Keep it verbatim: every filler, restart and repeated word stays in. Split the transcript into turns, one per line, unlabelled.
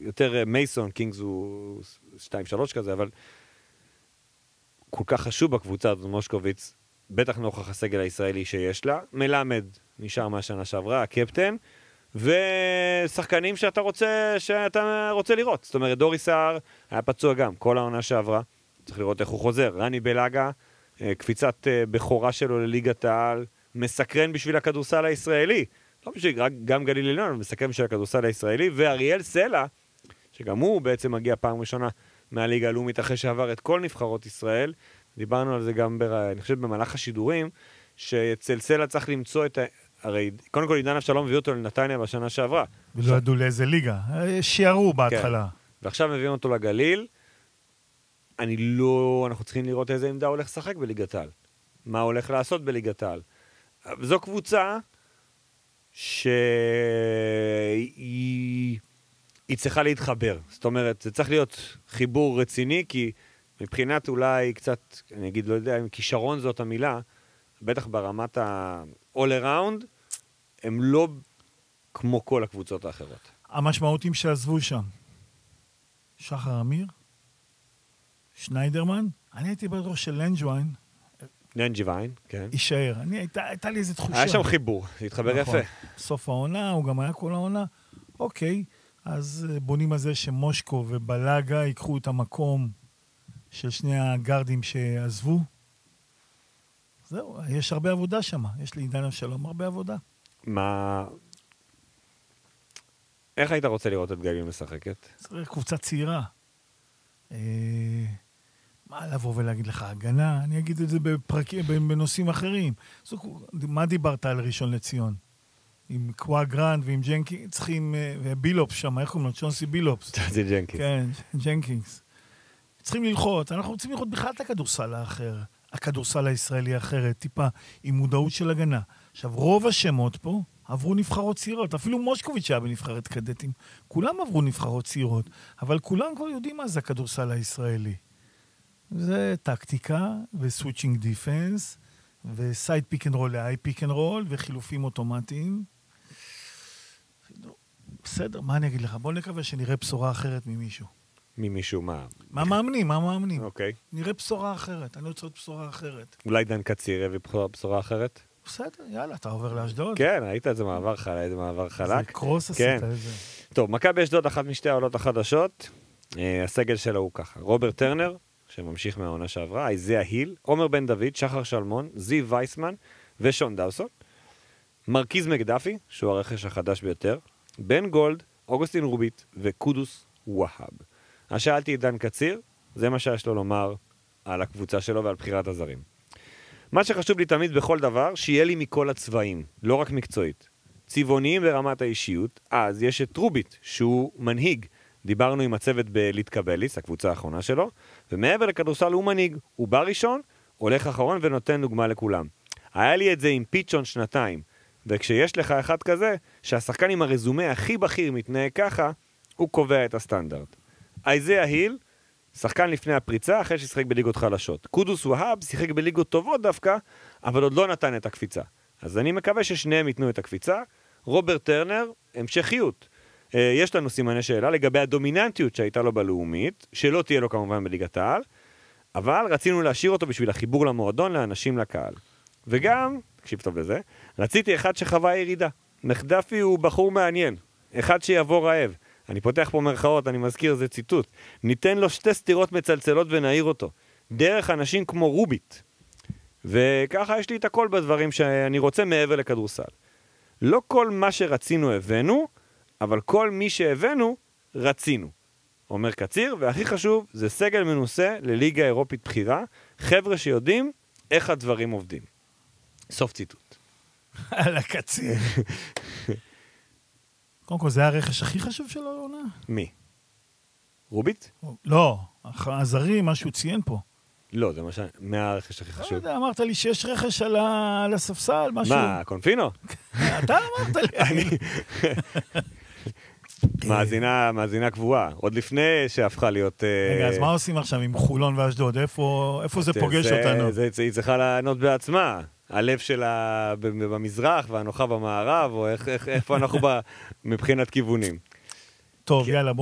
יותר מייסון, קינגס הוא שתיים שלוש כזה, אבל כל כך חשוב בקבוצה הזאת, מושקוביץ, בטח נוכח הסגל הישראלי שיש לה, מלמד נשאר מהשנה שעברה, הקפטן, ושחקנים שאתה רוצה, שאתה רוצה לראות. זאת אומרת, דורי סער היה פצוע גם, כל העונה שעברה, צריך לראות איך הוא חוזר. רני בלגה, קפיצת בכורה שלו לליגת העל, מסקרן בשביל הכדורסל הישראלי. לא בשביל, גם גליל עליון, מסקרן בשביל הכדורסל הישראלי, ואריאל סלע, שגם הוא בעצם מגיע פעם ראשונה מהליגה הלאומית אחרי שעבר את כל נבחרות ישראל. דיברנו על זה גם, בר... אני חושב, במהלך השידורים, שאצל סלע צריך למצוא את ה... הרי, קודם כל, עידן אבשלום הביא אותו לנתניה בשנה שעברה.
ולא ידעו לאיזה ליגה. שיערו בהתחלה.
כן. ועכשיו מביאים אותו לגליל. אני לא... אנחנו צריכים לראות איזה עמדה הולך לשחק בליגת העל. מה הולך לעשות בליגת העל. זו קבוצה שהיא... היא צריכה להתחבר. זאת אומרת, זה צריך להיות חיבור רציני, כי מבחינת אולי קצת, אני אגיד, לא יודע, אם כישרון זאת המילה, בטח ברמת ה-all around, הם לא כמו כל הקבוצות האחרות.
המשמעותים שעזבו שם, שחר אמיר, שניידרמן, אני הייתי בראש של לנג'ווין.
לנג'ווין, כן.
יישאר. אני, הייתה, הייתה לי איזו תחושה.
היה שם חיבור, זה התחבר
נכון.
יפה.
סוף העונה, הוא גם היה כל העונה. אוקיי, אז בונים על זה שמושקו ובלגה ייקחו את המקום של שני הגרדים שעזבו. זהו, יש הרבה עבודה שם. יש לעידן אבשלום הרבה עבודה.
מה... איך היית רוצה לראות את גליל משחקת?
צריך קבוצה צעירה. אה... מה לבוא ולהגיד לך? הגנה? אני אגיד את זה בפרקים, בנושאים אחרים. זו... מה דיברת על ראשון לציון? עם קוואה גרנד ועם ג'נקינגס, צריכים, ובילופס שם, איך קוראים לו? צ'ונסי בילופס.
זה ג'נקינגס.
כן, ג'נקינגס. צריכים ללחוץ, אנחנו רוצים ללחוץ בכלל את הכדורסל האחר, הכדורסל הישראלי האחרת, טיפה עם מודעות של הגנה. עכשיו, רוב השמות פה עברו נבחרות צעירות, אפילו מושקוביץ' היה בנבחרת קדטים, כולם עברו נבחרות צעירות, אבל כולם כבר יודעים מה זה הכדורסל הישראלי. זה טקטיקה וסוויצ'ינג דיפנס, וסייד פיק אנד רול לאי פיק אנד רול, וחילופים אוטומטיים. בסדר, מה אני אגיד לך? בוא נקווה שנראה בשורה אחרת ממישהו.
ממישהו, מה?
מה מאמנים, מה מאמנים?
אוקיי.
נראה בשורה אחרת, אני רוצה עוד בשורה אחרת.
אולי דן קציר הביא בשורה אחרת?
בסדר, יאללה, אתה עובר לאשדוד.
כן, היית איזה מעבר חלק, איזה מעבר חלק.
זה קרוס עשית איזה.
טוב, מכבי אשדוד, אחת משתי העולות החדשות. הסגל שלו הוא ככה. רוברט טרנר, שממשיך מהעונה שעברה, איזיה היל, עומר בן דוד, שחר שלמון, זיו וייסמן ושון דאוסון. מרקיז מקדפי, שהוא הרכש החדש ביותר, בן גולד, אוגוסטין רוביט וקודוס ווהב. אז שאלתי את דן קציר, זה מה שיש לו לומר על הקבוצה שלו ועל בחירת הזרים. מה שחשוב לי תמיד בכל דבר, שיהיה לי מכל הצבעים, לא רק מקצועית. צבעוניים ברמת האישיות, אז יש את רוביט, שהוא מנהיג. דיברנו עם הצוות בליטקבליס, הקבוצה האחרונה שלו, ומעבר לכדורסל הוא מנהיג, הוא בא ראשון, הולך אחרון ונותן דוגמה לכולם. היה לי את זה עם פיצ'ון שנתיים, וכשיש לך אחד כזה, שהשחקן עם הרזומה הכי בכיר מתנהג ככה, הוא קובע את הסטנדרט. איזיה היל, שחקן לפני הפריצה, אחרי ששיחק בליגות חלשות. קודוס ווהב שיחק בליגות טובות דווקא, אבל עוד לא נתן את הקפיצה. אז אני מקווה ששניהם ייתנו את הקפיצה. רוברט טרנר, המשכיות. יש לנו סימני שאלה לגבי הדומיננטיות שהייתה לו בלאומית, שלא תהיה לו כמובן בליגת העל, אבל רצינו להשאיר אותו בשביל החיבור למועדון, לאנשים לקהל. וגם, תקשיב טוב לזה, רציתי אחד שחווה ירידה. מקדפי הוא בחור מעניין, אחד שיבוא רעב. אני פותח פה מרכאות, אני מזכיר, זה ציטוט. ניתן לו שתי סתירות מצלצלות ונעיר אותו. דרך אנשים כמו רוביט. וככה יש לי את הכל בדברים שאני רוצה מעבר לכדורסל. לא כל מה שרצינו הבאנו, אבל כל מי שהבאנו, רצינו. אומר קציר, והכי חשוב, זה סגל מנוסה לליגה אירופית בחירה, חבר'ה שיודעים איך הדברים עובדים. סוף ציטוט.
על הקציר. קודם כל, זה הרכש הכי חשוב שלו לעונה?
מי? רוביט?
לא, הזרים, מה שהוא ציין פה.
לא, זה מה ש... מה הרכש הכי
לא
חשוב?
יודע, אמרת לי שיש רכש על הספסל, משהו...
מה, קונפינו?
אתה אמרת לי.
אני... מאזינה, מאזינה קבועה, עוד לפני שהפכה להיות...
רגע, אז מה עושים עכשיו עם חולון ואשדוד? איפה זה פוגש אותנו?
היא צריכה לענות בעצמה. הלב שלה במזרח והנוחה במערב, או איפה אנחנו מבחינת כיוונים.
טוב, יאללה.